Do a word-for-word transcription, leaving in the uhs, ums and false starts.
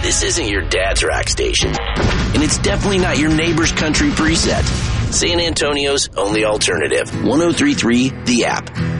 This isn't your dad's rock station. And it's definitely not your neighbor's country preset. San Antonio's only alternative. one oh three point three The App.